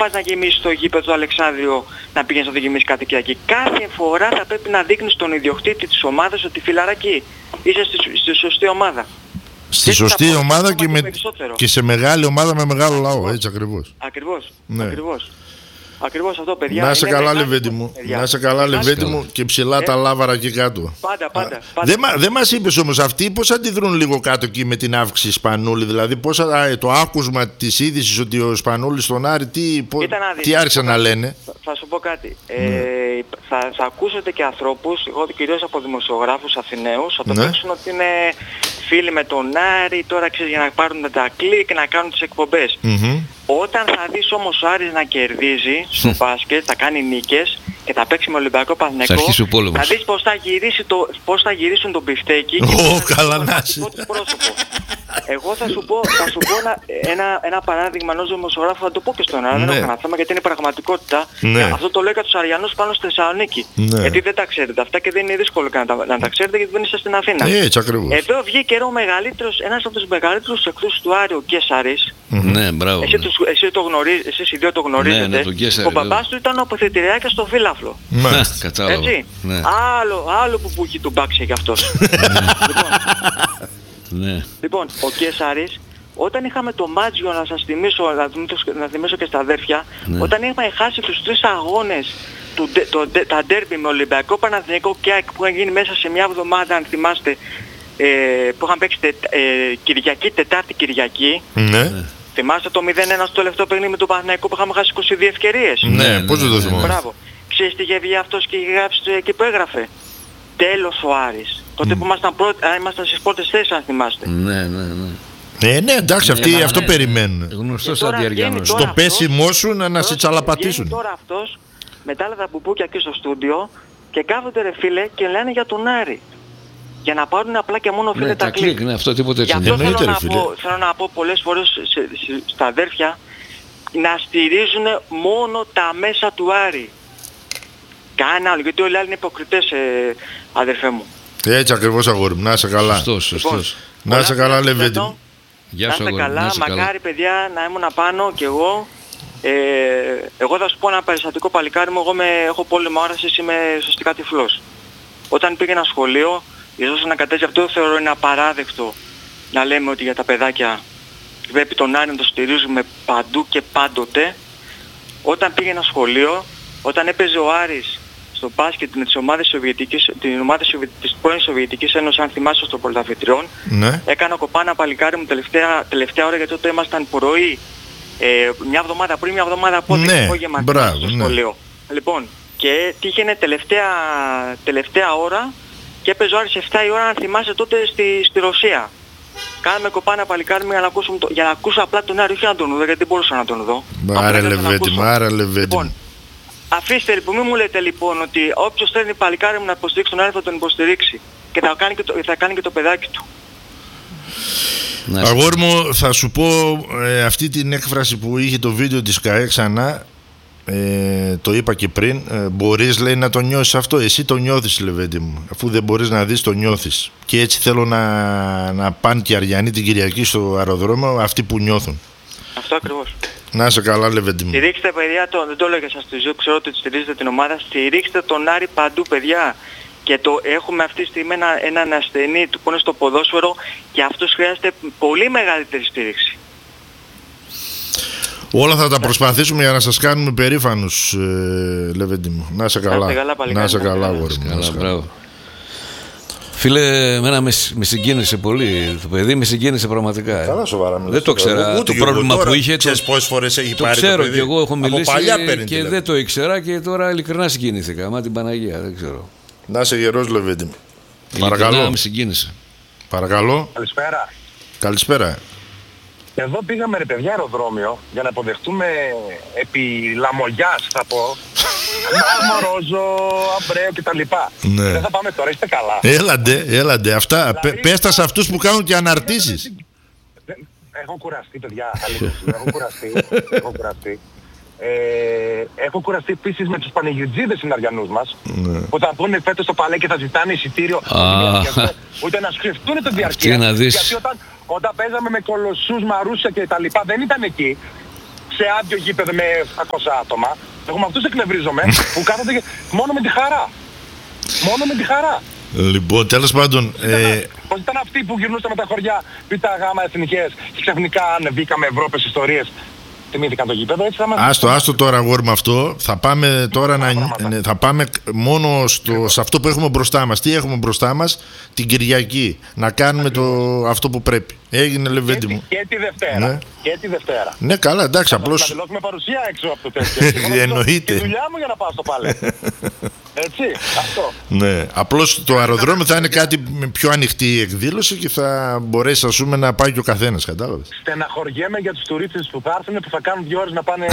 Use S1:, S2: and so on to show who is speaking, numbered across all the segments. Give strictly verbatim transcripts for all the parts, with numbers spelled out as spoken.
S1: πας να γεμίσεις το γήπεδο του Αλεξάνδριο να πηγαίνεις να το γεμίσεις κάθε Κυριακή. Κάθε φορά θα πρέπει να δείχνεις τον ιδιοκτήτη της ομάδας ότι φιλαράκι είσαι στη, στη σωστή ομάδα.
S2: Στη έτσι σωστή ομάδα και, με, και σε μεγάλη ομάδα με μεγάλο λαό, έτσι ακριβώς.
S1: Ακριβώς,
S2: ναι.
S1: ακριβώς. Ακριβώς αυτό, παιδιά.
S2: Να σε καλά, Λεβέντη μου. Να σε καλά, Λεβέντη μου, και ψηλά ε, τα λάβαρα εκεί κάτω.
S1: Πάντα, πάντα. πάντα.
S2: Δεν μα, δε μας είπες όμως αυτοί πώς αντιδρούν λίγο κάτω εκεί με την αύξηση Σπανούλη. Δηλαδή, πώς, α, το άκουσμα της είδησης ότι ο Σπανούλης στον Άρη, τι, πο, τι άρχισαν να λένε.
S1: Θα, θα σου πω κάτι. Mm. Ε, θα, θα ακούσετε και ανθρώπους, εγώ κυρίως από δημοσιογράφους Αθηναίους, θα το ναι. παίξουν ότι είναι φίλοι με τον Άρη, τώρα ξέρεις για να πάρουν τα κλικ, να κάνουν τις εκπομπές. Mm-hmm. Όταν θα δεις όμως ο Άρης να κερδίζει στο μπάσκετ, θα κάνει νίκες και θα παίξει με Ολυμπιακό Παναθηναϊκό, θα δεις πώς θα, γυρίσει το, πώς θα γυρίσουν τον πιφτέκι και
S2: oh, θα καλά να
S1: πρόσωπο. Εγώ θα σου πω, θα σου πω ένα, ένα, ένα παράδειγμα ενός δημοσιογράφου, θα το πω και στον Άρη, ναι. δεν έχω κανένα θέμα γιατί είναι πραγματικότητα. Ναι. Αυτό το λέω για τους Αριανούς πάνω στη Θεσσαλονίκη. Ναι. Γιατί δεν τα ξέρετε αυτά και δεν είναι δύσκολο να τα, να τα ξέρετε γιατί δεν είστε στην Αθήνα.
S2: Έτσι ακριβώς.
S1: Εδώ βγήκε ο μεγαλύτερος, ένας από τους μεγαλύτερους εχθρούς του Άρη, ο Κέσαρης.
S3: Ναι, μπράβο.
S1: Εσύ, τους, εσύ το γνωρίζεις, εσείς οι δύο το γνωρίζετε. Ναι, ναι, Κέσαρη, ο μπαμπάς του ήταν ο αποθετηριάκας στο Φύλαφλο.
S2: Ναι,
S1: έτσι. Ναι. Άλλο, άλλο που πουχεί του μπάξε κι αυτός. λοιπόν,
S3: ναι.
S1: λοιπόν, ο Κέσαρης, όταν είχαμε το Μάτζιο, να σας θυμίσω, να θυμίσω, να θυμίσω και στα αδέρφια, ναι. όταν είχαμε χάσει τους τρεις αγώνες, του, το, το, τα ντέρμπι με Ολυμπιακό Παναθηναϊκό και ΑΕΚ που είχαν γίνει μέσα σε μια εβδομάδα, αν θυμάστε, ε, που είχαν παίξει τε, ε, Κυριακή, Τετάρτη Κυριακή.
S2: Ναι.
S1: Θυμάστε το μηδέν ένα στο τελευταίο παιχνίδι με τον Παναθηναϊκό που είχαμε χάσει είκοσι δύο ευκαιρίες.
S2: Ναι, ναι, πώς δεν το θυμάμαι.
S1: Μπράβο. Ξέρεις τι είχε βγει αυτός και είχε γράψει εκεί που έγραφε. Τέλος ο Άρης. Τότε mm. που ήμασταν, πρώτ, ήμασταν στις πρώτες θέσεις, αν θυμάστε.
S3: Ναι, ναι, ναι.
S2: Ε, ναι, εντάξει,
S3: ναι,
S2: αυτοί
S3: ναι,
S2: αυτό
S3: ναι.
S2: περιμένουν.
S3: Γνωστός αντιαριανός.
S2: Στο πέσιμό σου να, να σε τσαλαπατήσουν.
S1: Τώρα αυτός με τα άλλα τα μπουπούκια εκεί στο στούντιο και κάθονται ρε φίλε και λένε για τον Άρη. Για να πάρουν απλά και μόνο φίλε
S3: ναι,
S1: τα,
S3: τα κλικ. Ναι, αυτό τίποτε έτσι.
S1: Γι' αυτό θέλω, να πω, θέλω να πω πολλές φορές σε, σε, στα αδέρφια να στηρίζουν μόνο τα μέσα του Άρη. Κάνε άλλο, γιατί όλοι οι άλλοι είναι υποκριτές, ε, αδερφέ μου.
S2: Έτσι ακριβώς, αγόρι μου, να είσαι καλά.
S3: Σωστός, σωστός.
S2: Να είσαι καλά, Λεβέντη μου.
S1: Να είστε καλά, μακάρι παιδιά να ήμουν πάνω κι εγώ. Ε, εγώ θα σου πω ένα περιστατικό παλικάρι μου, εγώ με, έχω πόλεμο όρασης, είμαι σωστικά τυφλός. Όταν πήγαινα σχολείο, ίσως να κατέβει αυτό, θεωρώ είναι απαράδεκτο να λέμε ότι για τα παιδάκια πρέπει τον Άρη να το στηρίζουμε παντού και πάντοτε. Όταν πήγαινα σχολείο, όταν έπαιζε ο Άρης στο μπάσκετ με τις ομάδες Σοβιετικής, την ομάδα της πρώην Σοβιετικής Ένωσης, αν θυμάσαι, στο πρωταθλητριών, ναι. έκανα κοπάνα παλικάρι μου τελευταία, τελευταία ώρα, γιατί τότε ήμασταν πρωί, ε, μια εβδομάδα πριν, μια εβδομάδα από την
S2: ναι,
S1: απόγευμα στο
S2: ναι.
S1: σχολείο. Λοιπόν, και τύχαινε τελευταία, τελευταία ώρα και έπαιζε ο Άρης εφτά η ώρα, αν θυμάσαι, τότε στη, στη Ρωσία. Κάναμε κοπάνα παλικάρι μου για να, ακούσω, για να ακούσω απλά τον Άρη, όχι να τον δω, γιατί δεν μπορούσα να τον δω.
S2: Άρα Λεβέντη μου, άρα Λεβέντη μου.
S1: Αφήστε λοιπόν, μην μου λέτε λοιπόν ότι όποιος θέλει παλικάρι μου να υποστηρίξει τον Άρη θα τον υποστηρίξει και θα κάνει και το, θα κάνει και το παιδάκι του.
S2: Αγόρι μου, θα σου πω ε, αυτή την έκφραση που είχε το βίντεο της ΚΑΕ ξανά, ε, το είπα και πριν, ε, μπορείς λέει να το νιώσεις αυτό, εσύ το νιώθεις Λεβέντη μου, αφού δεν μπορείς να δεις το νιώθεις, και έτσι θέλω να, να πάνε και οι Αριανοί την Κυριακή στο αεροδρόμιο, αυτοί που νιώθουν.
S1: Αυτό ακριβώς.
S2: Να είσαι καλά Λεβέντη μου.
S1: Στηρίξτε παιδιά, το, δεν το λέω για σας τη ζωή, ξέρω ότι στηρίζετε την ομάδα, στηρίξτε τον Άρη παντού παιδιά. Και το έχουμε αυτή τη στιγμή ένα, έναν ασθενή που είναι στο ποδόσφαιρο και αυτός χρειάζεται πολύ μεγαλύτερη στήριξη.
S2: Όλα θα τα προσπαθήσουμε για να σας κάνουμε περήφανους, ε, Λεβέντη μου. Να είσαι καλά. Να είσαι καλά, αγόρι μου.
S3: Φίλε, εμένα με, με συγκίνησε πολύ το παιδί, με συγκίνησε πραγματικά.
S2: Καλά, σοβαρά.
S3: Δεν το ήξερα. Το πρόβλημα
S2: τώρα,
S3: που είχε. Το,
S2: πόσες φορές έχει
S3: το
S2: πάρει
S3: ξέρω
S2: το παιδί.
S3: Και εγώ έχω μιλήσει και
S2: λέμε.
S3: δεν το ήξερα και τώρα ειλικρινά συγκίνηθηκα. Μα την Παναγία, δεν ξέρω.
S2: Να είσαι γερός, Λεβέντη μου.
S3: Παρακαλώ. Με συγκίνησε.
S2: Παρακαλώ.
S4: Καλησπέρα.
S2: Καλησπέρα.
S4: Εδώ πήγαμε ρε παιδιά αεροδρόμιο για να αποδεχτούμε επί Λαμογιάς, θα πω, Μαρμορόζο, Αμπρέο κτλ. Ναι. Δεν θα πάμε τώρα, είστε καλά.
S2: Έλαντε, έλαντε. Αυτά, δηλαδή, πες τα σε αυτούς που κάνουν και αναρτήσεις.
S4: Έχω κουραστεί παιδιά, αλήθεια, έχω κουραστεί, έχω κουραστεί. Ε, έχω κουραστεί επίσης με τους πανηγυρτζίδες συναριανούς μας, ναι. που θα πούνε φέτος στο παλέ και θα ζητάνε εισιτήριο, ούτε να σκεφτούν το διαρκεία. Γιατί όταν, όταν παίζαμε με κολοσσούς, Μαρούσια και τα λοιπά δεν ήταν εκεί. σε άδειο γήπεδο με επτακόσια άτομα. Εγώ με αυτούς εκνευρίζομαι που κάθονται μόνο με τη χαρά. Μόνο με τη χαρά.
S2: Λοιπόν, τέλος πάντων...
S4: Ε... Πώς ήταν αυτοί που γυρνούσαν με τα χωριά πίτα γάμα εθνικές και ξαφνικά ανεβήκαμε Ευρώπες ιστορίες. Τιμήθηκαν το γήπεδο, έτσι θα μας...
S2: Άστο, άστο τώρα αγόρι με αυτό. Θα πάμε τώρα να... Ναι, θα πάμε μόνο στο... σε αυτό που έχουμε μπροστά μας. Τι έχουμε μπροστά μας την Κυριακή. Να κάνουμε το... αυτό που πρέπει. Έγινε, Λεβέντη μου.
S4: Και τη Δευτέρα. Ναι. Και τη Δευτέρα.
S2: Ναι, καλά, εντάξει, απλώς...
S4: Να δηλώσουμε παρουσία έξω από το τέτοιο.
S2: Εννοείται.
S4: Τη δουλειά μου για να πάω στο παλέ. Έτσι, αυτό.
S2: Ναι, απλώς το αεροδρόμιο θα είναι κάτι με πιο ανοιχτή εκδήλωση και θα μπορέσει, ας πούμε, να πάει και ο καθένας, κατάλαβες.
S4: Στεναχωριέμαι για τους τουρίστες που θα έρθουν, που θα κάνουν δύο ώρες να πάνε...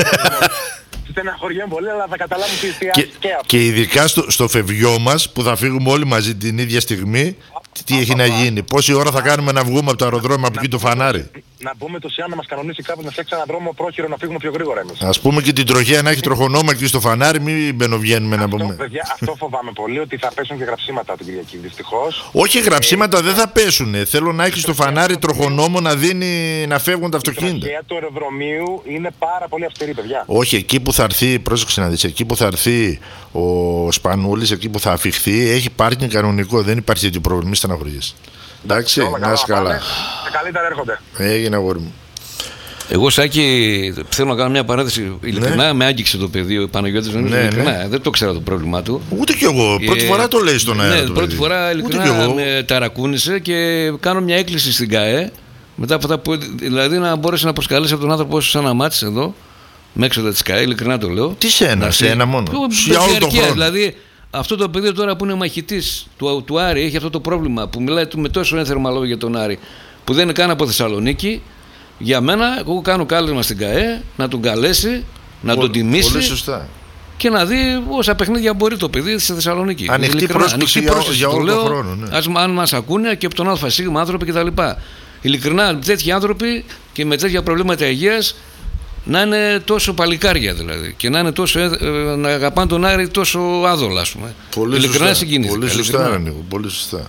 S4: Στεναχωριέμαι πολύ, αλλά θα καταλάβουν τι εστιάζει και, και αυτό.
S2: Και ειδικά στο, στο φευγιό μας, που θα φύγουμε όλοι μαζί την ίδια στιγμή, τι έχει να γίνει, πόση ώρα θα κάνουμε να βγούμε από το αεροδρόμιο από εκεί το φανάρι.
S4: Να μπούμε το ΣΥΑΝ να μας κανονίσει κάποιος να φτιάξει έναν δρόμο πρόχειρο να φύγουμε πιο γρήγορα εμείς.
S2: Ας πούμε και την τροχέα να έχει τροχονόμα εκεί στο φανάρι, μην μπαινοβγαίνουμε να πούμε.
S4: Παιδιά, αυτό φοβάμαι πολύ, ότι θα πέσουν και γραψίματα την Κυριακή, δυστυχώς.
S2: Όχι, γραψίματα ε, δεν θα πέσουν. Θέλω να έχει στο φανάρι τροχονόμο να δίνει, να φεύγουν τα αυτοκίνητα. Η
S4: τροχέα του αεροδρομίου είναι πάρα πολύ αυστηρή, παιδιά.
S2: Όχι, εκεί που θα έρθει, πρόσεξε να δεις, εκεί που θα έρθει ο Σπανούλης, εκεί που θα αφιχθεί, έχει πάρκινγκ κανονικό, δεν υπάρχει τέτοιο πρόβλημα, μη στεναχωριέσαι. Εντάξει, να είσαι καλά.
S4: Τα καλύτερα έρχονται.
S2: Έγινε, αγόρι μου.
S3: Εγώ, Σάκη, θέλω να κάνω μια παράθεση. Ειλικρινά, ναι. με άγγιξε το παιδί ο Παναγιώτης. Ναι, ειλικρινά, ναι. Δεν το ξέρω το πρόβλημά του.
S2: Ούτε κι εγώ. Ε, πρώτη φορά το λέει στον αέρα.
S3: Ναι, πρώτη παιδί. φορά ειλικρινά με ταρακούνησε και κάνω μια έκκληση στην ΚΑΕ. Μετά από αυτά που. Δηλαδή να μπορέσει να προσκαλέσει από τον άνθρωπο σε ένα μάτι εδώ, με έξοδα τη ΚΑΕ, ειλικρινά το λέω.
S2: Τι σε ένα, σε ένα μόνο.
S3: Για όλο τον χρόνο. Δηλαδή, αυτό το παιδί τώρα που είναι μαχητής του, του Άρη, έχει αυτό το πρόβλημα που μιλάει με τόσο ένθερμα λόγια για τον Άρη, που δεν είναι καν από Θεσσαλονίκη. Για μένα, εγώ κάνω κάλεσμα στην ΚΑΕ να τον καλέσει, να Πο, τον τιμήσει
S2: πολύ σωστά.
S3: Και να δει όσα παιχνίδια μπορεί το παιδί στη Θεσσαλονίκη.
S2: Ανοιχτή πρόσκληση για, για όλο τον χρόνο. Ναι.
S3: Ας, αν μας ακούνε και από τον ΑΣ άνθρωποι κτλ. Ειλικρινά, τέτοιοι άνθρωποι και με τέτοια προβλήματα υγείας να είναι τόσο παλικάρια δηλαδή και να, είναι τόσο, να αγαπάνε τον Άρη τόσο άδολα, ας πούμε.
S2: Πολύ
S3: ειλικρινά
S2: σωστά.
S3: συγκινήθηκα.
S2: Πολύ σωστά, Νίκο, πολύ σωστά.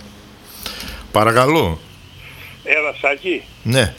S2: Παρακαλώ.
S5: Έλα, Σάκη.
S2: Ναι.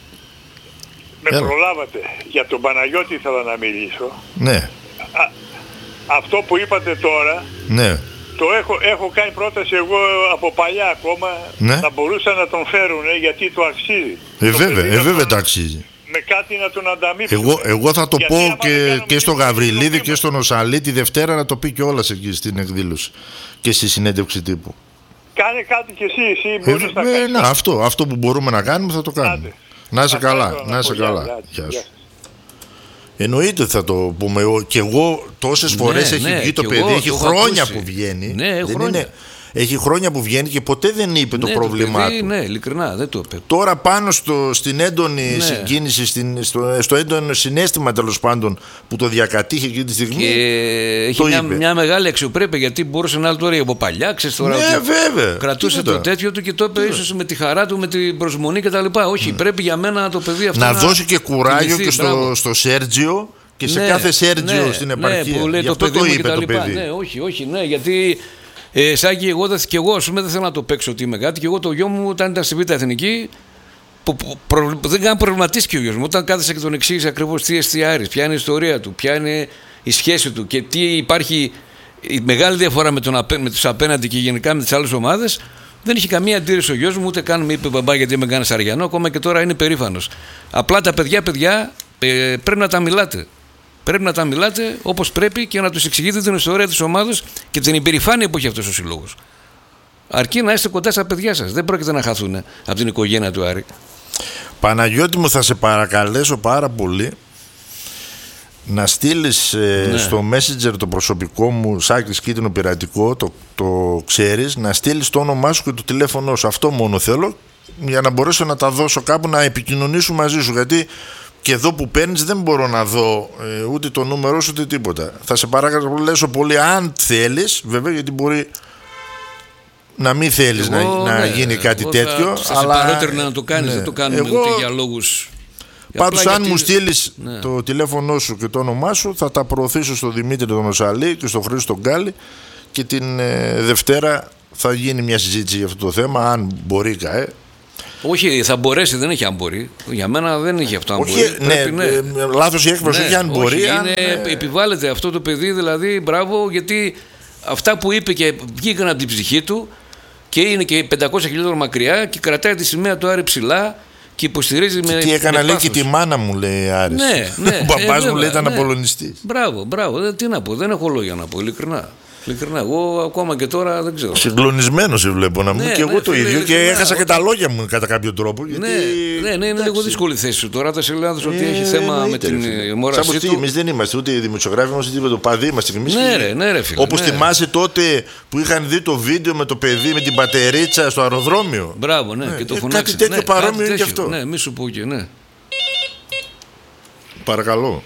S5: Με
S2: Έλα.
S5: προλάβατε. Για τον Παναγιώτη ήθελα να μιλήσω.
S2: Ναι.
S5: Α, αυτό που είπατε τώρα,
S2: ναι.
S5: το έχω, έχω κάνει πρόταση εγώ από παλιά ακόμα,
S2: ναι.
S5: να μπορούσαν να τον φέρουν γιατί το αξίζει.
S2: Ε,
S5: το
S2: βέβαια, ε, βέβαια
S5: τον...
S2: το αξίζει.
S5: Με κάτι να τον ανταμείψουν.
S2: Εγώ, εγώ θα το
S5: γιατί
S2: πω και, και στον Γαβριλίδη και στον Οσαλή τη Δευτέρα να το πει κιόλας εκεί στην εκδήλωση και στη συνέντευξη τύπου.
S5: Κάνε κάτι κι εσύ, εσύ μπορείς
S2: ε,
S5: να
S2: ε,
S5: κάνεις.
S2: Να, αυτό, αυτό που μπορούμε να κάνουμε θα το κάνουμε. Άντε. Να είσαι καλά, να είσαι καλά. Γεια σου. Εννοείται θα το πούμε. Και εγώ τόσες φορές
S3: ναι,
S2: έχει
S3: ναι,
S2: βγει το παιδί, έχει χρόνια ακούσει. που βγαίνει.
S3: Ναι,
S2: δεν
S3: χρόνια.
S2: Είναι, έχει χρόνια που βγαίνει και ποτέ δεν είπε
S3: ναι,
S2: το πρόβλημά
S3: το παιδί,
S2: του.
S3: Ναι, ειλικρινά δεν το είπε.
S2: Τώρα πάνω στο, στην έντονη ναι. συγκίνηση, στην, στο, στο έντονο συναίσθημα τέλος πάντων που το διακατήχε εκείνη τη στιγμή.
S3: Και έχει μια, μια μεγάλη αξιοπρέπεια γιατί μπορούσε να λέει τώρα από παλιά, ξέρεις τώρα.
S2: Ναι, βέβαια.
S3: Κρατούσε το τέτοιο του και το είπε ίσως με τη χαρά του, με την προσμονή κτλ. Όχι, ναι. πρέπει για μένα το παιδί αυτό.
S2: Να,
S3: να
S2: δώσει και κουράγιο και στο, στο Σέρτζιο. Και σε ναι, κάθε Σέρτζιο ναι, στην επαρχία.
S3: Ναι, που λέει
S2: Γι'
S3: το
S2: αυτό
S3: παιδί
S2: το
S3: μου
S2: είπε το παιδί.
S3: Ναι, όχι, όχι, ναι, γιατί ε, Σάκη, εγώ, δεν, και εγώ ας πούμε, δεν θέλω να το παίξω ότι είμαι κάτι. Και εγώ το γιο μου όταν ήταν στη Β' Εθνική, που, που, προ, δεν καν προβληματίστηκε ο γιος μου. Όταν κάθεσα και τον εξήγησε ακριβώς τι εστί Άρης, ποια είναι η ιστορία του, ποια είναι η σχέση του και τι υπάρχει η μεγάλη διαφορά με, τον, με τους απέναντι και γενικά με τις άλλες ομάδες. Δεν είχε καμία αντίρρηση ο γιος μου, ούτε καν με είπε μπαμπά γιατί με κάνεις αριανό, ακόμα και τώρα είναι περήφανος. Απλά τα παιδιά, παιδιά ε, πρέπει να τα μιλάτε. Πρέπει να τα μιλάτε όπως πρέπει και να τους εξηγείτε την ιστορία της ομάδας και την υπερηφάνεια που έχει αυτός ο σύλλογος. Αρκεί να είστε κοντά στα παιδιά σας. Δεν πρόκειται να χαθούν από την οικογένεια του Άρη.
S2: Παναγιώτη μου, θα σε παρακαλέσω πάρα πολύ να στείλεις ε, ναι. στο Messenger το προσωπικό μου, Σάκης Κίτρινο Πειρατικό, το, το ξέρεις, να στείλεις το όνομά σου και το τηλέφωνο σου. Αυτό μόνο θέλω για να μπορέσω να τα δώσω κάπου να επικοινωνήσω μαζί σου, γιατί και εδώ που παίρνεις δεν μπορώ να δω ε, ούτε το νούμερό σου ούτε τίποτα. Θα σε παρακαλέσω πολύ, αν θέλεις, βέβαια, γιατί μπορεί να μην θέλεις εγώ, να, ναι, να γίνει κάτι εγώ τέτοιο.
S3: Θα, αλλά παρότερη να το κάνεις, ναι, δεν το κάνουμε εγώ, ούτε για λόγους.
S2: Πάντως αν γιατί... μου στείλεις ναι. το τηλέφωνό σου και το όνομά σου, θα τα προωθήσω στο Δημήτρη τον Οσαλή και στο Χρήστο τον Γκάλη και την ε, Δευτέρα θα γίνει μια συζήτηση για αυτό το θέμα, αν μπορεί η ΚΑΕ
S3: Όχι, θα μπορέσει, δεν έχει αν μπορεί. Για μένα δεν έχει αυτό αν
S2: όχι,
S3: μπορεί.
S2: ναι,
S3: Πρέπει, ναι.
S2: Ε, λάθος η έκφραση,
S3: ναι,
S2: όχι αν μπορεί.
S3: όχι,
S2: αν,
S3: είναι,
S2: ε...
S3: επιβάλλεται αυτό το παιδί, δηλαδή μπράβο, γιατί αυτά που είπε και βγήκαν από την ψυχή του και είναι και πεντακόσια χιλιόμετρα μακριά και κρατάει τη σημαία του Άρη ψηλά και υποστηρίζει
S2: και
S3: με.
S2: Τι έκανα,
S3: με
S2: λέει,
S3: πάθος.
S2: και τη μάνα μου, λέει Άρης.
S3: Ναι, ναι.
S2: Ο παπάς
S3: ε,
S2: μου, λέει, ήταν
S3: ναι.
S2: απολωνιστής.
S3: Μπράβο, μπράβο. Δεν, τι να πω, δεν έχω λόγια να πω, ειλικρινά. Ειλικρινά, εγώ ακόμα και τώρα δεν ξέρω.
S2: Συγκλονισμένος σε βλέπω να μου
S3: Ναι,
S2: και εγώ
S3: ναι,
S2: το
S3: φίλε,
S2: ίδιο και
S3: ειλικρινά,
S2: έχασα και
S3: όταν-
S2: τα λόγια μου κατά κάποιο τρόπο. Γιατί...
S3: Ναι, ναι, ναι, είναι
S2: εντάξει.
S3: λίγο δύσκολη η θέση σου τώρα. Θα σε λέω ότι
S2: Ε,
S3: έχει θέμα με
S2: εννοείται,
S3: την
S2: ρε φίλε.
S3: μόρασή
S2: Σαν πως τι,
S3: του.
S2: εμείς δεν είμαστε ούτε οι δημοσιογράφοι μας, ούτε το παδί είμαστε κι εμείς.
S3: Ναι, ρε, ναι, ρε, φίλε.
S2: Όπως
S3: ναι.
S2: θυμάσαι τότε που είχαν δει το βίντεο με το παιδί με την πατερίτσα στο αεροδρόμιο.
S3: Μπράβο, ναι,
S2: Ναι,
S3: και το
S2: ε,
S3: φωνάξει.
S2: κάτι τέτοιο
S3: ναι,
S2: παρόμοιο
S3: κάτι
S2: είναι και
S3: τέτοιο.
S2: αυτό.
S3: Ναι, μη σου πω και ναι.
S2: Παρακαλώ.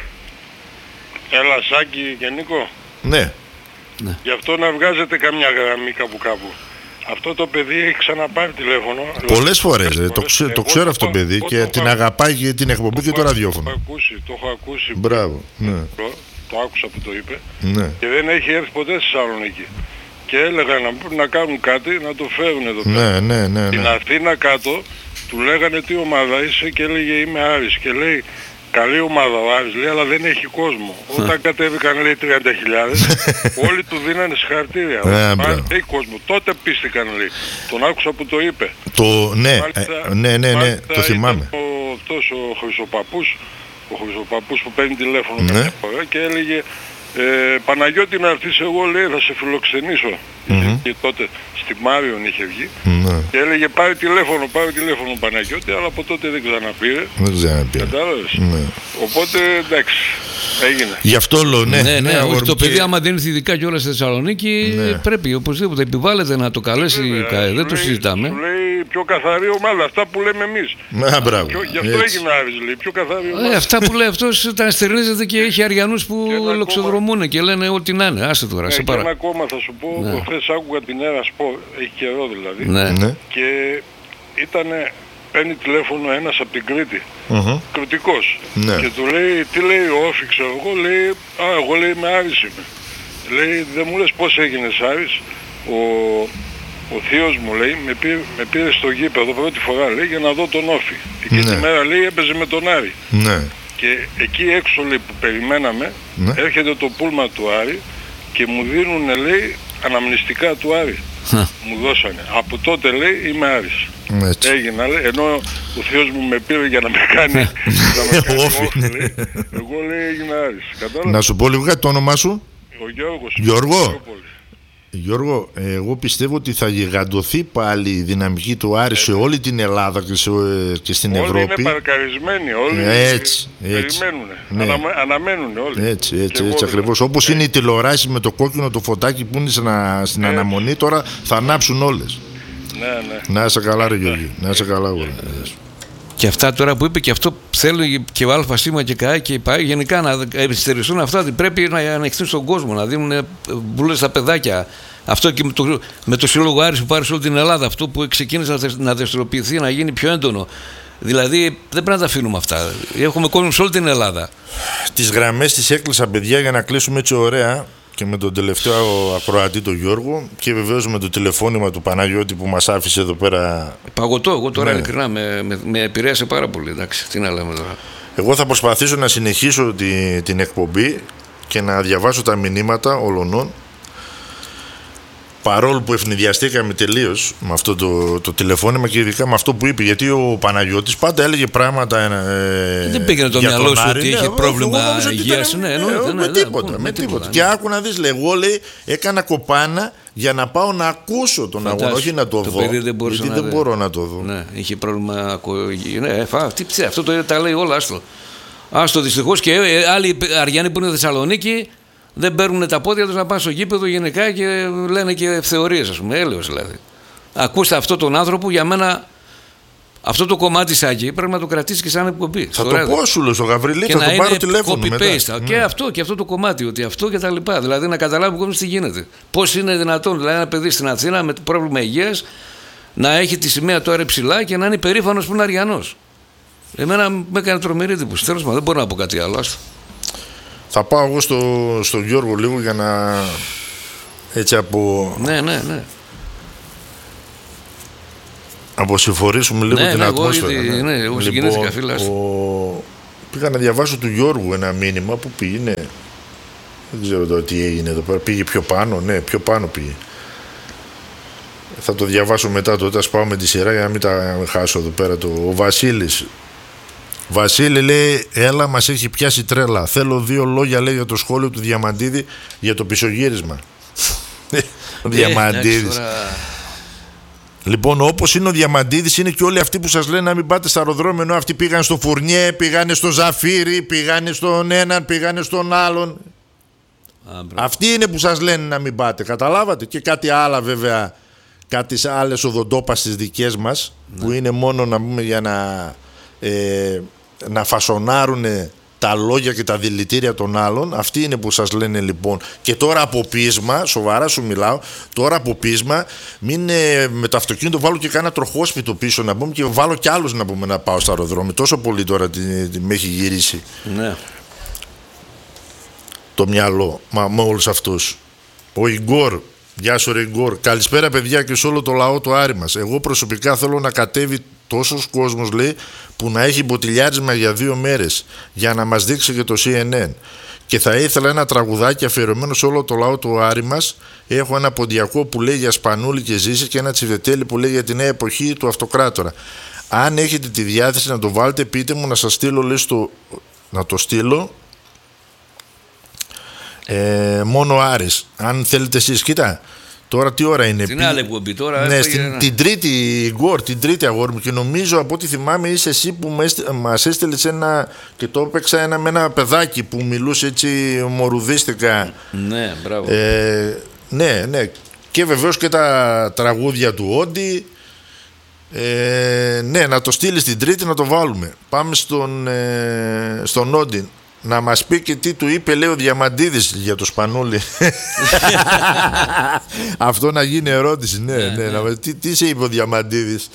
S5: Έλα Σάκη και Νίκο.
S2: Ναι.
S5: Γι' αυτό να βγάζετε καμιά γραμμή κάπου κάπου. Αυτό το παιδί έχει ξαναπάρει τηλέφωνο.
S2: Πολλές φορές, ρε, το,
S5: φορές.
S2: ξέ, το
S5: Εγώ
S2: ξέρω
S5: το
S2: αυτό το
S5: έχω-
S2: παιδί
S5: εγώ
S2: και
S5: το
S2: την
S5: έχω-
S2: αγαπάει και την εκπομπή και το
S5: έχω-
S2: ραδιόφωνο.
S5: Το έχω ακούσει, το έχω ακούσει.
S2: Μπράβο. Ναι.
S5: Το, το άκουσα που το είπε.
S2: Ναι.
S5: Και δεν έχει έρθει ποτέ στη Θεσσαλονίκη. Και έλεγα να, να κάνουν κάτι να το φέρουν εδώ πέρα.
S2: Ναι, ναι, ναι,
S5: Στην
S2: ναι.
S5: Αθήνα κάτω του λέγανε τι ομάδα είσαι και έλεγε είμαι Άρης και λέει καλή ομάδα ο Άρης λέει αλλά δεν έχει κόσμο. Όταν κατέβηκαν λέει τριάντα χιλιάδες όλοι του δίνανε συγχαρητήρια.
S2: Ε,
S5: Ο
S2: μπράβο.
S5: Άρης έχει κόσμο. Τότε πίστηκαν λέει. Τον άκουσα που το είπε.
S2: Το, ναι,
S5: Μάλιστα-
S2: ε, ναι, ναι, ναι,
S5: μάλιστα
S2: το θυμάμαι.
S5: ήταν ο, αυτός ο Χρυσοπαπούς, ο Χρυσοπαπούς που παίρνει τηλέφωνο
S2: Ναι.
S5: καμιά φορά και έλεγε ε, Παναγιώτη να έρθεις εγώ λέει θα σε φιλοξενήσω.
S2: Μμμ.
S5: Και τότε στη Μάριον είχε βγει
S2: Ναι,
S5: και έλεγε πάρε τηλέφωνο, πάρε τηλέφωνο Παναγιώτη, αλλά από τότε δεν ξαναπήρε.
S2: δεν ξέρω να πει.
S5: Κατάλαβες.
S2: Ναι.
S5: Οπότε εντάξει, έγινε.
S2: Γι' αυτό λέω, ναι,
S3: Ναι, ναι, όχι,
S2: αγόρι
S3: το
S2: μου,
S3: παιδί
S2: και-
S3: άμα δεν ήρθε ειδικά κιόλας στη Θεσσαλονίκη
S2: Ναι.
S3: πρέπει οπωσδήποτε επιβάλλεται να το καλέσει η
S5: Βέβαια,
S3: ΚΑΕ,
S5: σου
S3: δεν το
S5: λέει-
S3: συζητάμε.
S5: Σου λέει πιο καθαρή ομάδα, αυτά που λέμε εμείς.
S2: Ναι, μπράβο.
S5: Πιο- Γι' αυτό
S2: Έτσι.
S5: έγινε Άρης λέει, πιο καθαρή ομάδα.
S3: Ε, αυτά που λέει αυτός τα στερνίζεται και έχει αριανούς που
S5: Και ένα
S3: λοξοδρομούν και λένε ό,τι να είναι. Άσε τώρα,
S5: Ε,
S3: σε
S5: και ένα
S3: παρά.
S5: ακόμα θα σου πω,
S3: Ναι.
S5: προχθές άκουγα την Έρα Σπορ, έχει καιρό δηλαδή,
S3: Ναι.
S2: Ναι.
S5: και ήταν, παίρνει τηλέφωνο ένας από την Κρήτη,
S2: Μμμ.
S5: κριτικός,
S2: Ναι.
S5: και του λέει, τι λέει ο Όφη, ξέρω εγώ, λέει, α, εγώ λέει με Άρης είμαι. Λέει, δεν μου λες πώς έγινες Άρης, ο, ο θείος μου λέει, με πήρε, με πήρε στο γήπεδο πρώτη φορά, λέει, για να δω τον Όφη. Εκείνη
S2: Ναι.
S5: τη μέρα, λέει, έπαιζε με τον Άρη.
S2: Ναι.
S5: Και εκεί έξω λέει που περιμέναμε,
S2: Ναι.
S5: έρχεται το πούλμα του Άρη και μου δίνουν λέει αναμνηστικά του Άρη. Μου δώσανε. Από τότε λέει είμαι Άρης.
S2: Έτσι.
S5: Έγινα λέει, ενώ ο θείος μου με πήρε για να με κάνει, να με κάνει
S2: Όφη.
S5: όφη, λέει. Εγώ λέει έγινα Άρης. Κατάλαβες.
S2: Να σου πω λίγο κάτι, το όνομά σου.
S5: Ο Γιώργος.
S2: Γιώργο.
S5: Γιώργος.
S2: Γιώργο, εγώ πιστεύω ότι θα γιγαντωθεί πάλι η δυναμική του Άρη σε όλη την Ελλάδα και, σε, και στην
S5: Όλοι
S2: Ευρώπη.
S5: είναι παρκαρισμένοι, όλοι
S2: Έτσι, έτσι.
S5: περιμένουν.
S2: Ναι.
S5: Αναμε, αναμένουν όλοι.
S2: Έτσι,
S5: Και
S2: έτσι,
S5: εγώ
S2: έτσι
S5: δηλαδή.
S2: ακριβώς. Όπως είναι οι τηλεοράσεις με το κόκκινο το φωτάκι που είναι στην, α- στην
S5: Έτσι.
S2: αναμονή, τώρα θα ανάψουν όλες.
S5: Ναι, ναι.
S2: Να είσαι καλά, ρε Γιώργη. Να είσαι καλά, αγόρι.
S3: Και αυτά τώρα που είπε και αυτό θέλει και ο ΑΣ και η ΚΑΕ και η ΠΑΕ γενικά να επιστεριστούν αυτά ότι πρέπει να ανοιχτούν στον κόσμο, να δίνουν μπουλές στα παιδάκια. Αυτό και με το, με το Σύλλογο Άρης που πάρει σε όλη την Ελλάδα, αυτό που ξεκίνησε να, δεσ- να δραστηριοποιηθεί, να γίνει πιο έντονο. Δηλαδή δεν πρέπει να τα αφήνουμε αυτά. Έχουμε κόσμο σε όλη την Ελλάδα.
S2: Τις γραμμές τις έκλεισα, παιδιά, για να κλείσουμε έτσι ωραία και με τον τελευταίο ακροατή, τον Γιώργο, και βεβαίως με το τηλεφώνημα του Παναγιώτη που μας άφησε εδώ πέρα.
S3: Παγωτό, εγώ τώρα
S2: Ναι.
S3: ειλικρινά με, με, με επηρέασε πάρα πολύ. Εντάξει, τι να λέμε τώρα.
S2: Εγώ θα προσπαθήσω να συνεχίσω τη, την εκπομπή και να διαβάσω τα μηνύματα όλων. Παρόλο που ευνηδιαστήκαμε τελείως με αυτό το, το τηλεφώνημα και ειδικά με αυτό που είπε, γιατί ο Παναγιώτης πάντα έλεγε πράγματα. Ε,
S3: Δεν πήγαινε το
S2: για
S3: μυαλό
S2: τον
S3: σου
S2: Άρη.
S3: ότι
S2: Ναι,
S3: είχε
S2: εγώ
S3: πρόβλημα
S2: νόμιζα ότι
S3: υγείας.
S2: ήταν,
S3: Ναι,
S2: ναι,
S3: εννοείται,
S2: με
S3: ναι,
S2: τίποτα.
S3: ναι,
S2: με
S3: με
S2: τίποτα.
S3: τίποτα,
S2: Και
S3: ναι.
S2: άκου να δεις, λέει, εγώ λέει, έκανα κοπάνα για να πάω να ακούσω τον
S3: Φαντάσου,
S2: αγώνα, όχι να το,
S3: το
S2: δω.
S3: παιδί δεν μπορούσε
S2: γιατί
S3: να
S2: δεν
S3: δει.
S2: μπορώ να το δω.
S3: Ναι, είχε πρόβλημα ακουγή. Ναι, φα, τι ψε, αυτό το, τα λέει όλα. Άστο. Άστο δυστυχώς και ε, άλλοι Αριανοί που είναι Θεσσαλονίκη δεν παίρνουν τα πόδια τους να πάνε στο γήπεδο γενικά και λένε και θεωρίες, ας πούμε. Έλεος δηλαδή. Ακούστε αυτόν τον άνθρωπο, για μένα αυτό το κομμάτι Σάκη πρέπει να το κρατήσει και σαν εκπομπή.
S2: Θα το πω σου, λέω, στο Γαβριλή,
S3: Και
S2: θα
S3: να
S2: τον πάρω
S3: είναι
S2: τηλέφωνο μετά.
S3: copy-paste. Και
S2: Ναι.
S3: αυτό και αυτό το κομμάτι, ότι αυτό και τα λοιπά. Δηλαδή να καταλάβει ο κόσμος τι γίνεται. Πώς είναι δυνατόν, δηλαδή ένα παιδί στην Αθήνα με πρόβλημα υγείας να έχει τη σημαία τώρα ψηλά και να είναι υπερήφανος που είναι Αριανός. Εμένα με έκανε τρομερή εντύπωση. Τέλος πάντων, δεν μπορώ να πω κάτι άλλο. Άστο.
S2: Θα πάω εγώ στο, στον Γιώργο λίγο για να έτσι από...
S3: Ναι, ναι, ναι.
S2: αποσυμφορήσουμε λίγο
S3: ναι,
S2: την
S3: ναι,
S2: ατμόσφαιρα.
S3: Εγώ, ναι, ναι, εγώ συγκινήθηκα, φίλε.
S2: Ο... Πήγα να διαβάσω του Γιώργου ένα μήνυμα που πήγαινε. Δεν ξέρω τώρα τι έγινε εδώ πέρα. Πήγε πιο πάνω, ναι, πιο πάνω πήγε. Θα το διαβάσω μετά τότε, ας πάω με τη σειρά για να μην τα χάσω εδώ πέρα. Το... Ο Βασίλης. Βασίλη λέει, έλα, μας έχει πιάσει τρέλα. Θέλω δύο λόγια, λέει, για το σχόλιο του Διαμαντίδη για το πισωγύρισμα. Ο Διαμαντίδης. Λοιπόν, όπως είναι ο Διαμαντίδης, είναι και όλοι αυτοί που σας λένε να μην πάτε στα αεροδρόμια, ενώ αυτοί πήγαν στο Φουρνιέ, πήγανε στο Ζαφύρι, πήγανε στον έναν, πήγανε στον άλλον. Α, αυτοί είναι που σας λένε να μην πάτε, καταλάβατε. Και κάτι άλλα βέβαια, κάτι άλλες οδοντόπαστες δικές μας, ναι, που είναι μόνο να πούμε για να, ε, να φασονάρουν τα λόγια και τα δηλητήρια των άλλων. Αυτοί είναι που σας λένε λοιπόν. Και τώρα από πείσμα, σοβαρά σου μιλάω, τώρα από πείσμα, μην ε, με το αυτοκίνητο βάλω και κάνα τροχόσπιτο πίσω να πούμε και βάλω κι άλλους να πούμε να πάω στο αεροδρόμιο. Τόσο πολύ τώρα τη, τη, με έχει γυρίσει. Ναι. Το μυαλό, μα, με όλους αυτούς. Ο Ιγκόρ, γεια σου ρε Ιγκόρ. Καλησπέρα παιδιά και σε όλο το λαό του Άρη μας. Εγώ προσωπικά θέλω να κατέβει τόσος κόσμος, λέει, που να έχει μποτιλιάρισμα για δύο μέρες για να μας δείξει και το Σι Εν Εν. Και θα ήθελα ένα τραγουδάκι αφιερωμένο σε όλο το λαό του Άρη μας. Έχω ένα ποντιακό που λέει για Σπανούλη και Ζήση και ένα τσιβετέλι που λέει για τη νέα εποχή του Αυτοκράτορα. Αν έχετε τη διάθεση να το βάλετε, πείτε μου να σας στείλω, λέει, στο... να το στείλω. Ε, μόνο Άρης. Αν θέλετε εσείς, κοίτα. Τώρα τι ώρα είναι?
S3: Την άλλη εκπομπή τώρα.
S2: Ναι, στην, ένα... την τρίτη, Γκορ, την τρίτη αγόρι μου. Και νομίζω από ό,τι θυμάμαι είσαι εσύ που μας έστειλες ένα. Και το έπαιξα ένα, με ένα παιδάκι που μιλούσε έτσι μορουδίστικα.
S3: Ναι, μπράβο.
S2: Ε, ναι, ναι. Και βεβαίως και τα τραγούδια του Όντι. Ε, ναι, να το στείλεις την τρίτη να το βάλουμε. Πάμε στον, ε, στον Όντι. Να μας πει και τι του είπε, λέει, ο Διαμαντίδης για το Σπανούλη. Αυτό να γίνει ερώτηση. Ναι, ναι, ναι, ναι. Τι, τι σε είπε ο Διαμαντίδης?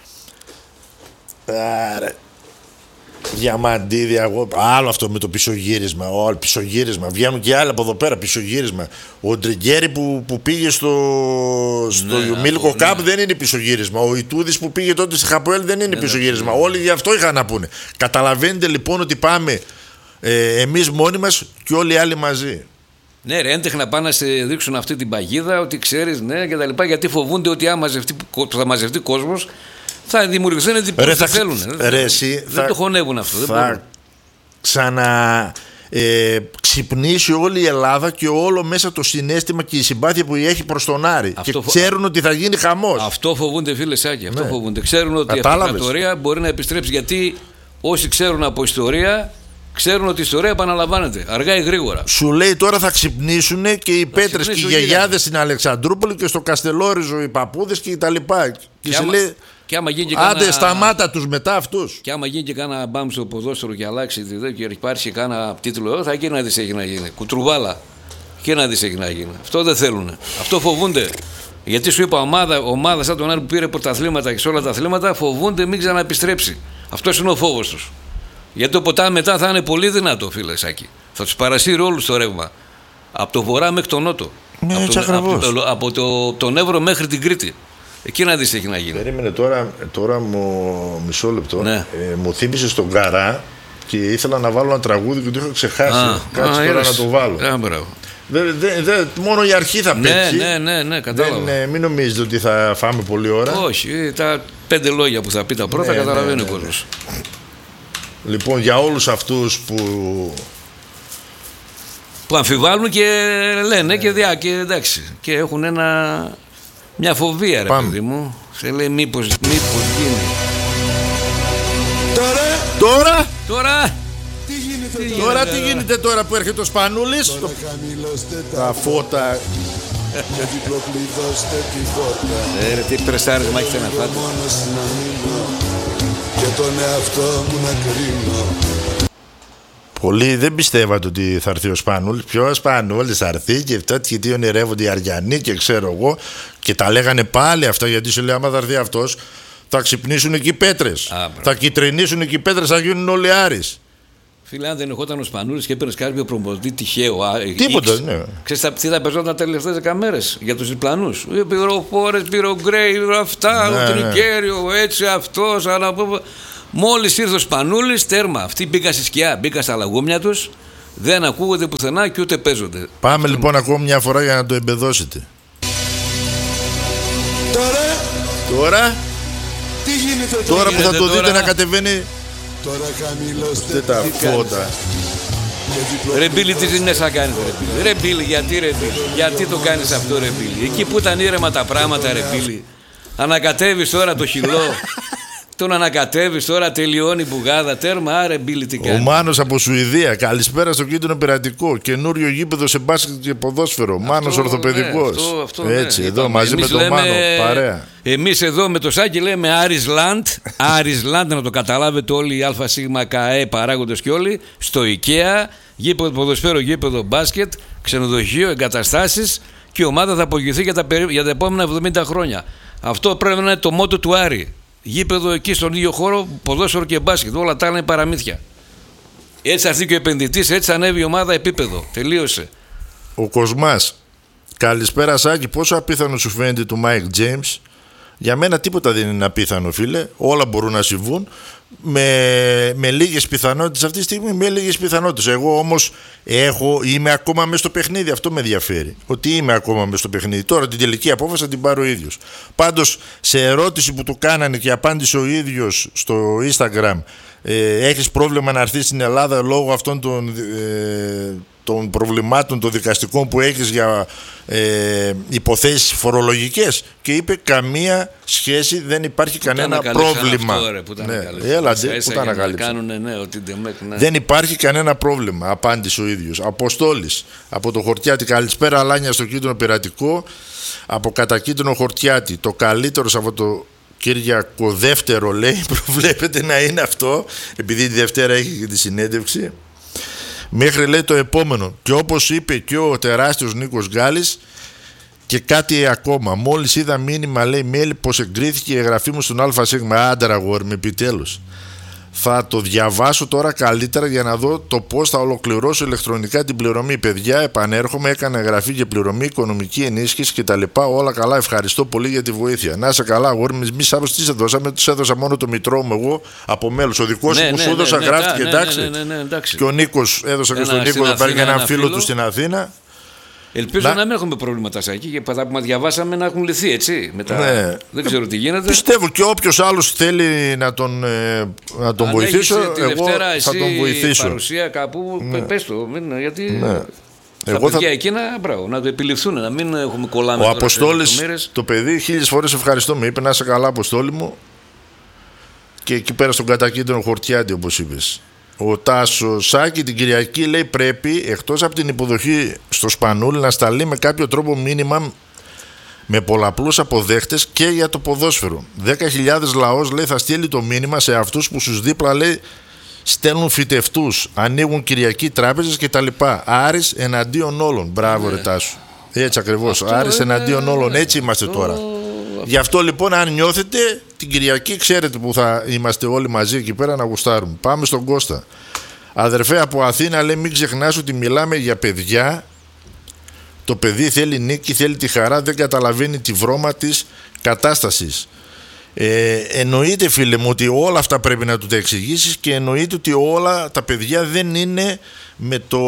S2: Άρα, Διαμαντίδη, εγώ... άλλο αυτό με το πισωγύρισμα. Όλο πισωγύρισμα. Βγαίνουν και άλλοι από εδώ πέρα, πισωγύρισμα. Ο Ντριγκέρι που, που πήγε στο, στο ναι, Μίλκο Κάπ, ναι, δεν είναι πισωγύρισμα. Ο Ιτούδης που πήγε τότε στη Χαποέλ δεν είναι ναι, πισωγύρισμα. Ναι. Όλοι γι' αυτό είχαν να πούνε. Καταλαβαίνετε λοιπόν ότι πάμε ε, εμείς μόνοι μας και όλοι οι άλλοι μαζί.
S3: Ναι, ρε, έντεχνα πάνε να σε δείξουν αυτή την παγίδα, ότι ξέρεις, ναι, και τα λοιπά, γιατί φοβούνται ότι άμα μαζευτεί, θα μαζευτεί κόσμος, θα δημιουργηθούν εντυπώσεις. Δεν θέλουν. Ρε, δεν, εσύ, δεν θα, το χωνεύουν αυτό.
S2: Θα
S3: δεν
S2: ξανα ε, ξυπνήσει όλη η Ελλάδα και όλο μέσα το συναίσθημα και η συμπάθεια που έχει προς τον Άρη. Αυτό και ξέρουν φο... ότι θα γίνει χαμός.
S3: Αυτό φοβούνται, φίλε Σάκη. Αυτό ναι. φοβούνται. Ξέρουν ότι Κατάλαβες. η αυτοκρατορία μπορεί να επιστρέψει. Γιατί όσοι ξέρουν από ιστορία, ξέρουν ότι η ιστορία επαναλαμβάνεται αργά ή γρήγορα. Σου λέει τώρα θα ξυπνήσουν και οι πέτρες και οι γιαγιάδες στην Αλεξανδρούπολη και στο Καστελόριζο οι παππούδες και τα λοιπά. Και, και σε άμα... λέει. Και άμα γίνει και άντε κάνα... σταμάτα τους μετά αυτούς. Και άμα γίνει και κάνα μπαμ στο ποδόσφαιρο και αλλάξει και υπάρχει και κάνα τίτλο, θα εκεί να δεις έχει να γίνει. Κουτρουβάλα. Και να δεις έχει να γίνει. Αυτό δεν θέλουν. Αυτό φοβούνται. Γιατί σου είπα, ομάδα, ομάδα σαν τον Άρη που πήρε πρωταθλήματα και σε όλα τα αθλήματα φοβούνται μην ξαναεπιστρέψει. Αυτός είναι ο φόβος τους. Γιατί το ποτάμι μετά θα είναι πολύ δυνατό, φίλε Σάκη. Θα τους παρασύρει όλους το ρεύμα. Από το βορρά μέχρι τον νότο.
S2: Ναι,
S3: από,
S2: τον,
S3: από, το, από το, τον Εύρο μέχρι την Κρήτη. Εκεί να δεις τι έχει να γίνει.
S2: Περίμενε τώρα, τώρα μου, μισό λεπτό.
S3: Ναι.
S2: Ε, μου θύμισε στον Καρά και ήθελα να βάλω ένα τραγούδι και το είχα ξεχάσει. Α, Κάτσε α, τώρα να το βάλω.
S3: Α, μπράβο.
S2: Δε, δε, δε, μόνο η αρχή θα παίξει.
S3: Ναι, ναι, ναι, κατάλαβα.
S2: Δεν, ε, μην νομίζετε ότι θα φάμε πολλή ώρα.
S3: Όχι, τα πέντε λόγια που θα πει τα πρώτα ναι, καταλαβαίνει ναι, ναι, ο κόσμος.
S2: Λοιπόν, για όλους αυτούς που
S3: που αμφιβάλλουν και λένε ναι. και, διά, και εντάξει και έχουν ένα, μια φοβία ρε παιδί μου. Σε λέει μήπως, μήπως γίνει.
S2: Τώρα, τώρα,
S3: τώρα
S2: τι γίνεται, τι τώρα, γίνεται, τι γίνεται τώρα που έρχεται ο Σπανούλης. Το... Τα φώτα.
S3: Ε, ρε, τι πρεσάρισμα έχετε να φάτε.
S2: Και τον εαυτό μου να κρίνω. Πολλοί δεν πιστεύατε ότι θα έρθει ο Σπανούλης. Ποιος Σπανούλης θα έρθει και αυτά, γιατί ονειρεύονται οι Αριανοί και ξέρω εγώ. Και τα λέγανε πάλι αυτά, γιατί σου λέει άμα θα έρθει αυτός θα ξυπνήσουν εκεί πέτρες. Α, θα κυτρινήσουν εκεί πέτρες, θα γίνουν όλοι Άρης.
S3: Φίλε, αν δεν ερχόταν ο Σπανούλης και έπαιρνε κάποιο προπονητή τυχαίο.
S2: Τίποτα, ναι.
S3: Ξέρεις τι θα παίζονταν τα τελευταίες δέκα μέρες για τους διπλανούς. Πυροφόρες, πυρογκρέι, αυτά,
S2: ναι,
S3: ο Τρικέριο, έτσι, αυτός. Αλλά... Μόλις ήρθε ο Σπανούλης, τέρμα. Αυτοί μπήκαν στη σκιά, μπήκαν στα λαγούμια τους. Δεν ακούγονται πουθενά και ούτε παίζονται.
S2: Πάμε αυτό... λοιπόν ακόμα μια φορά για να το εμπεδώσετε.
S6: Τώρα,
S2: τώρα,
S6: τι γίνεται τώρα,
S2: τώρα που θα το
S3: τώρα...
S2: δείτε να κατεβαίνει.
S6: Τώρα χαμηλώστε
S2: τα φώτα.
S3: Ρε Μπίλη, τι ζημιές θα κάνεις ρε Μπίλη. Ρε Μπίλη, γιατί ρε Μπίλη, γιατί το κάνεις αυτό ρε Μπίλη. Εκεί που ήταν ήρεμα τα πράγματα ρε Μπίλη. Ανακατεύεις τώρα το χυλό. Τον ανακατεύεις τώρα, τελειώνει η μπουγάδα. Τέρμα, άρε Μπίλη, τι κάνει.
S2: Ο Μάνος από Σουηδία. Καλησπέρα στο κίτρινο πειρατικό. Καινούριο γήπεδο σε μπάσκετ και ποδόσφαιρο. Μάνος ορθοπαιδικός.
S3: Ναι, αυτό, αυτό,
S2: έτσι,
S3: ναι.
S2: εδώ
S3: Είπαμε,
S2: μαζί με τον
S3: λέμε,
S2: Μάνο. Παρέα.
S3: Εμείς εδώ με το Σάκη λέμε Άρισλαντ. Άρισλαντ, να το καταλάβετε όλοι οι ΑΣ ΚΑΕ παράγοντες και όλοι. Στο IKEA, γήπεδο ποδοσφαίρο, γήπεδο μπάσκετ, ξενοδοχείο, εγκαταστάσεις. Και η ομάδα θα απογειωθεί για τα, για τα επόμενα εβδομήντα χρόνια. Αυτό πρέπει να είναι το μότο του Άρη. Γήπεδο εκεί στον ίδιο χώρο, ποδόσφαιρο και μπάσκετ. Όλα τα άλλα είναι παραμύθια. Έτσι θα έρθει και ο επενδυτής, έτσι ανέβει η ομάδα επίπεδο. Τελείωσε.
S2: Ο Κοσμάς. Καλησπέρα Σάκη. Πόσο απίθανο σου φαίνεται του Μάικ Τζέιμς? Για μένα τίποτα δεν είναι απίθανο, φίλε. Όλα μπορούν να συμβούν. Με, με λίγες πιθανότητες αυτή τη στιγμή, με λίγες πιθανότητες. Εγώ όμως έχω, είμαι ακόμα μέσα στο παιχνίδι. Αυτό με ενδιαφέρει. Ότι είμαι ακόμα μέσα στο παιχνίδι. Τώρα την τελική απόφαση θα την πάρω ο ίδιος. Πάντως, σε ερώτηση που του κάνανε και απάντησε ο ίδιος στο Instagram, ε, έχεις πρόβλημα να έρθεις στην Ελλάδα λόγω αυτών των, ε, των προβλημάτων των δικαστικών που έχεις για ε, υποθέσεις φορολογικές, και είπε καμία σχέση, δεν υπάρχει κανένα πρόβλημα.
S3: Αυτό, ρε, που τα
S2: ναι, έλα, που τα ανακάλυψαν.
S3: Ναι, ότι ναι.
S2: Δεν υπάρχει κανένα πρόβλημα, απάντησε ο ίδιος. Αποστόλης από το Χορτιάτι. Καλησπέρα Αλάνια στο κίτρινο πειρατικό. Από κατακίτρινο Χορτιάτι. Το καλύτερο Σαββατοκύριακο δεύτερο, λέει, προβλέπεται να είναι αυτό, επειδή τη Δευτέρα έχει και τη συνέντευξη. Μέχρι, λέει, το επόμενο. Και όπως είπε και ο τεράστιος Νίκος Γκάλης, και κάτι ακόμα. Μόλις είδα μήνυμα, λέει, μέλη, πως εγκρίθηκε η εγγραφή μου στον ΑΣ. Άντρα, αγόρι με, επιτέλους. Θα το διαβάσω τώρα καλύτερα για να δω το πώς θα ολοκληρώσω ηλεκτρονικά την πληρωμή. Παιδιά, επανέρχομαι, έκανα εγγραφή και πληρωμή, οικονομική ενίσχυση κτλ. Όλα καλά, ευχαριστώ πολύ για τη βοήθεια. Να είσαι καλά, αγόρι, μη σάπως τι σε δώσαμε, του έδωσα μόνο το μητρό μου εγώ από μέλος. Ο δικός
S3: ναι,
S2: που
S3: ναι,
S2: σου έδωσα
S3: ναι,
S2: γράφτηκε,
S3: ναι,
S2: εντάξει.
S3: Ναι, ναι, ναι, ναι, εντάξει.
S2: Και ο Νίκος έδωσα και στον Νίκο, θα πάρει έναν φίλο του στην Αθήνα.
S3: Ελπίζω να, να μην έχουμε προβλήματα Σάκη, και αυτά που μας διαβάσαμε να έχουν λυθεί, έτσι. Μετά...
S2: Ναι.
S3: Δεν ξέρω τι γίνεται.
S2: Πιστεύω και όποιος άλλος θέλει να τον, ε, να τον
S3: αν
S2: βοηθήσω,
S3: εγώ Δευτέρα,
S2: θα τον βοηθήσω.
S3: Παρουσία κάπου, ναι. Πες το, μην, γιατί
S2: ναι.
S3: τα
S2: εγώ
S3: παιδιά
S2: θα...
S3: εκείνα, μπράβο, να το επιληφθούν, να μην έχουμε κολλάμε.
S2: Ο Αποστόλης, το παιδί, χίλιες φορές ευχαριστώ, με είπε να είσαι καλά, Αποστόλη μου. Και εκεί πέρα στον κατακίτρινο Χορτιάτι, όπως είπες. Ο Τάσο Σάκη την Κυριακή, λέει, πρέπει εκτός από την υποδοχή στο Σπανούλη να σταλεί με κάποιο τρόπο μήνυμα με πολλαπλούς αποδέχτες και για το ποδόσφαιρο. δέκα χιλιάδες λαός, λέει, θα στείλει το μήνυμα σε αυτούς που στους δίπλα, λέει, στέλνουν φυτευτούς, ανοίγουν Κυριακή τράπεζες κτλ. Άρης εναντίον όλων. Μπράβο, ναι. Ρε Τάσο. Έτσι ακριβώς. Άρης είναι... εναντίον όλων. Έτσι είμαστε αυτό... τώρα. Γι' αυτό λοιπόν, αν νιώθετε, την Κυριακή ξέρετε που θα είμαστε όλοι μαζί εκεί πέρα να γουστάρουμε. Πάμε στον Κώστα. Αδερφέ από Αθήνα, λέει, μην ξεχνάς ότι μιλάμε για παιδιά. Το παιδί θέλει νίκη, θέλει τη χαρά, δεν καταλαβαίνει τη βρώμα της κατάστασης. Ε, εννοείται, φίλε μου, ότι όλα αυτά πρέπει να του τα εξηγήσεις, και εννοείται ότι όλα τα παιδιά δεν είναι με το,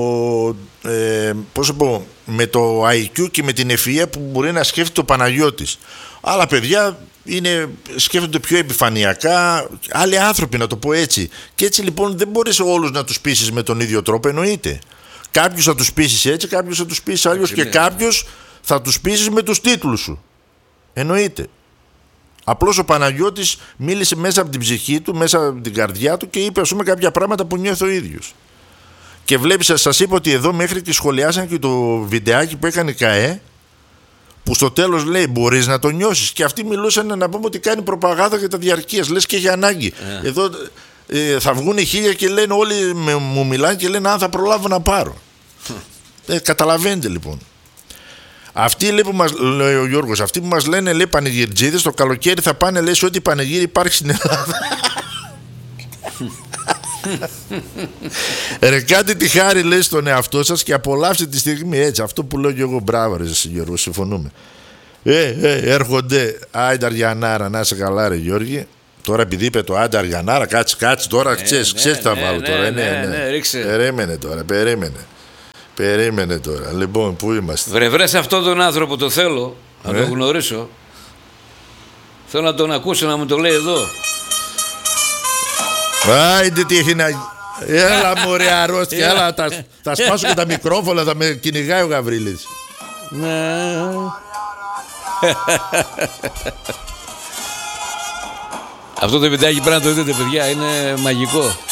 S2: ε, πώς θα πω, με το άι κιου και με την ευφυΐα που μπορεί να σκέφτεται ο Παναγιώτης. Άλλα παιδιά είναι, σκέφτονται πιο επιφανειακά, άλλοι άνθρωποι, να το πω έτσι. Και έτσι λοιπόν δεν μπορείς όλους να τους πείσεις με τον ίδιο τρόπο, εννοείται. Κάποιους θα τους πείσεις έτσι, κάποιους θα τους πείσεις αλλιώς, και κάποιους θα τους πείσεις με τους τίτλους σου. Εννοείται. Απλώς ο Παναγιώτης μίλησε μέσα από την ψυχή του, μέσα από την καρδιά του, και είπε, ας πούμε, κάποια πράγματα που νιώθει ο ίδιος. Και βλέπεις, σας είπα ότι εδώ μέχρι και σχολιάσαν και το βιντεάκι που έκανε η ΚΑΕ, που στο τέλος λέει μπορείς να το νιώσεις. Και αυτοί μιλούσαν, να πούμε, ότι κάνει προπαγάνδα για τα διαρκείας. Λες και έχει ανάγκη. Yeah. Εδώ ε, θα βγουν οι χίλια και λένε, όλοι με, μου μιλάνε και λένε, αν θα προλάβω να πάρω. Hm. Ε, καταλαβαίνετε λοιπόν. Αυτοί, λέει, που μας, λέει ο Γιώργος, αυτοί που μας λένε, λέει, πανηγυρτζίδες, το καλοκαίρι θα πάνε, λέει, σε ό,τι πανηγύρι υπάρχει στην Ελλάδα. Ρε, κάτι τη χάρη λέει στον εαυτό σας και απολαύστε τη στιγμή, έτσι. Αυτό που λέω και εγώ, μπράβο ρε Γιώργο, συμφωνούμε. Ε, ε, έρχονται Άιντα Αριανάρα, να είσαι καλά ρε Γιώργη. Τώρα επειδή είπε το Άιντα Αριανάρα, κάτσε, κάτσε τώρα,
S3: ναι,
S2: ξέρεις,
S3: ναι,
S2: ξέρεις τι θα
S3: ναι,
S2: βάλω
S3: ναι,
S2: τώρα.
S3: ναι,
S2: Ναι,
S3: ναι,
S2: ναι,
S3: ναι, ρίξε.
S2: Περίμενε τώρα, περίμενε. Περίμενε τώρα. Λοιπόν, πού είμαστε?
S3: Βρε, βρες αυτόν τον άνθρωπο, το θέλω να
S2: ε?
S3: τον γνωρίσω. Θέλω να τον ακούσω να μου το λέει εδώ.
S2: Άιντε τι έχει να... Έλα μωρέ αρρώστια, έλα, τα, τα σπάσω και τα μικρόφωνα, θα με κυνηγάει ο Γαβρίλης.
S3: Ναι. Αυτό το βιντεάκι πρέπει να το δείτε παιδιά, είναι μαγικό.